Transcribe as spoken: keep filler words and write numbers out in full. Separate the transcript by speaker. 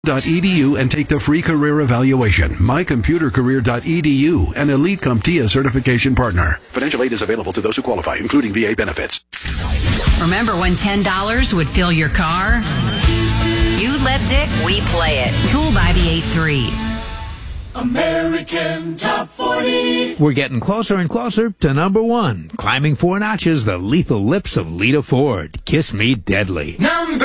Speaker 1: .edu and take the free career evaluation. my computer career dot e d u, an Elite CompTIA certification partner. Financial aid is available to those who qualify, including V A benefits.
Speaker 2: Remember when ten dollars would fill your car? You let Dick, we play it. Cool by the eight three.
Speaker 3: American Top forty.
Speaker 4: We're getting closer and closer to number one. Climbing four notches, the lethal lips of Lita Ford. Kiss Me Deadly.
Speaker 3: Number